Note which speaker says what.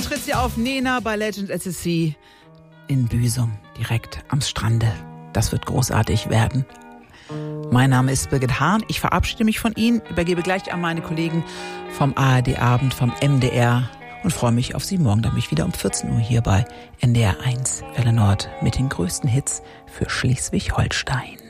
Speaker 1: tritt sie auf, Nena bei Legend at the Sea in Büsum, direkt am Strande. Das wird großartig werden. Mein Name ist Birgit Hahn. Ich verabschiede mich von Ihnen, übergebe gleich an meine Kollegen vom ARD Abend, vom MDR und freue mich auf Sie morgen. Dann bin ich wieder um 14 Uhr hier bei NDR 1 Welle Nord mit den größten Hits für Schleswig-Holstein.